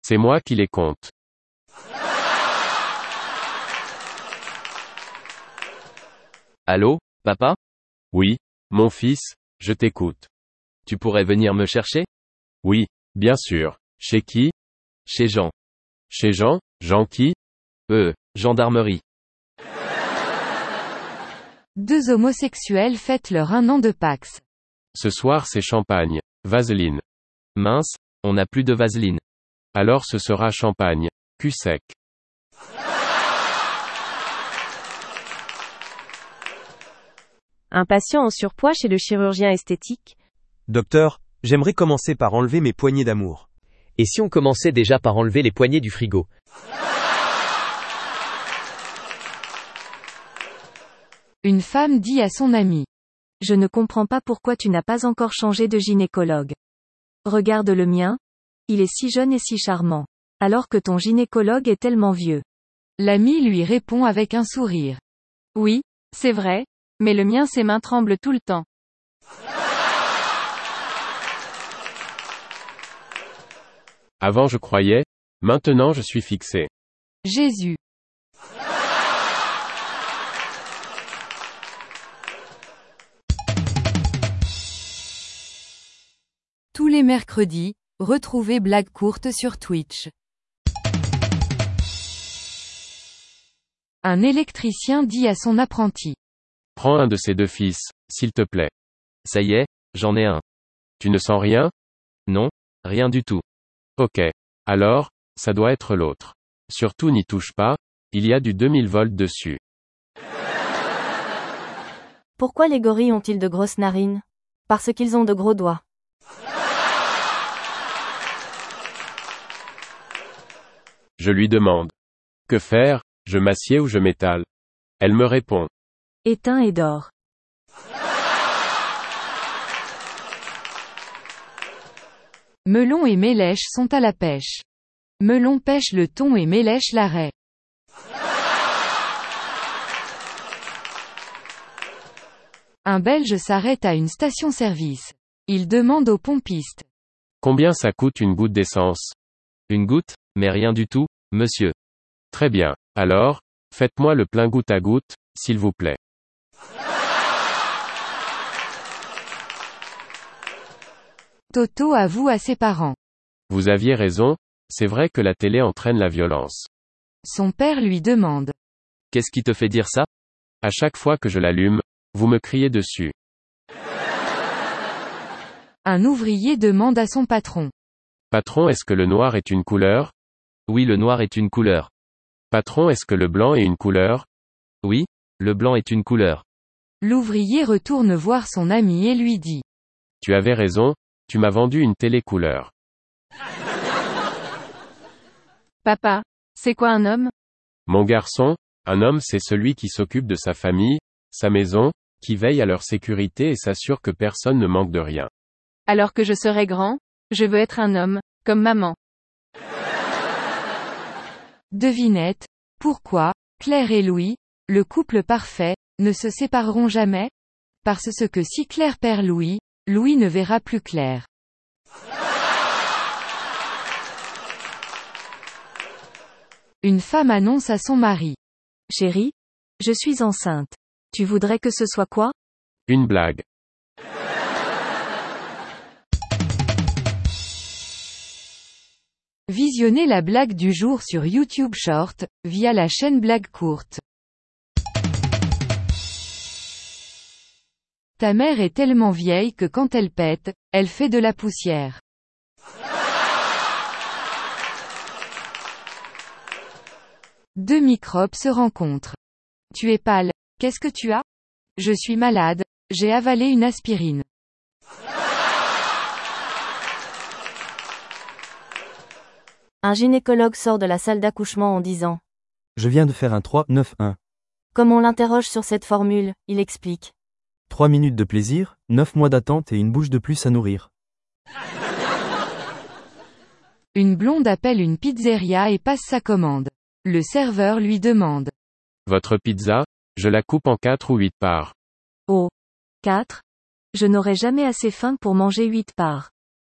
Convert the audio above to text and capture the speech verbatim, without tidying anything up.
C'est moi qui les compte. Allô, papa? Oui, mon fils, je t'écoute. Tu pourrais venir me chercher? Oui, bien sûr. Chez qui? Chez Jean. Chez Jean? Jean qui? Euh, gendarmerie. Deux homosexuels fêtent leur un an de Pax. Ce soir c'est champagne. Vaseline. Mince, on n'a plus de vaseline. Alors ce sera champagne. Cul sec. Un patient en surpoids chez le chirurgien esthétique. Docteur, j'aimerais commencer par enlever mes poignées d'amour. Et si on commençait déjà par enlever les poignées du frigo? Une femme dit à son ami. Je ne comprends pas pourquoi tu n'as pas encore changé de gynécologue. Regarde le mien. Il est si jeune et si charmant. Alors que ton gynécologue est tellement vieux. L'ami lui répond avec un sourire. Oui, c'est vrai, mais le mien ses mains tremblent tout le temps. Avant je croyais, maintenant je suis fixé. Jésus. Tous les mercredis, retrouvez Blague courte sur Twitch. Un électricien dit à son apprenti. Prends un de ces deux fils, s'il te plaît. Ça y est, j'en ai un. Tu ne sens rien? Non, rien du tout. Ok. Alors, ça doit être l'autre. Surtout n'y touche pas, il y a du deux mille volts dessus. Pourquoi les gorilles ont-ils de grosses narines? Parce qu'ils ont de gros doigts. Je lui demande. Que faire, je m'assieds ou je m'étale? Elle me répond. Éteins et dors. Melon et Mélèche sont à la pêche. Melon pêche le thon et Mélèche la raie. Un Belge s'arrête à une station-service. Il demande au pompiste. Combien ça coûte une goutte d'essence? Une goutte, mais rien du tout, monsieur. Très bien. Alors, faites-moi le plein goutte à goutte, s'il vous plaît. Toto avoue à ses parents. Vous aviez raison, c'est vrai que la télé entraîne la violence. Son père lui demande. Qu'est-ce qui te fait dire ça? À chaque fois que je l'allume, vous me criez dessus. Un ouvrier demande à son patron. Patron, est-ce que le noir est une couleur? Oui, le noir est une couleur. Patron, est-ce que le blanc est une couleur? Oui, le blanc est une couleur. L'ouvrier retourne voir son ami et lui dit. Tu avais raison, tu m'as vendu une télé couleur. Papa, c'est quoi un homme? Mon garçon, un homme c'est celui qui s'occupe de sa famille, sa maison, qui veille à leur sécurité et s'assure que personne ne manque de rien. Alors que je serai grand, je veux être un homme, comme maman. Devinette. Pourquoi, Claire et Louis, le couple parfait, ne se sépareront jamais? Parce que si Claire perd Louis, Louis ne verra plus Claire. Une femme annonce à son mari. Chérie, je suis enceinte. Tu voudrais que ce soit quoi? Une blague. Visionnez la blague du jour sur YouTube Short, via la chaîne Blague courte. Ta mère est tellement vieille que quand elle pète, elle fait de la poussière. Deux microbes se rencontrent. Tu es pâle. Qu'est-ce que tu as? Je suis malade. J'ai avalé une aspirine. Un gynécologue sort de la salle d'accouchement en disant. Je viens de faire un trois neuf un. Comme on l'interroge sur cette formule, il explique. trois minutes de plaisir, neuf mois d'attente et une bouche de plus à nourrir. Une blonde appelle une pizzeria et passe sa commande. Le serveur lui demande. Votre pizza, je la coupe en quatre ou huit parts. Oh. quatre? Je n'aurai jamais assez faim pour manger huit parts.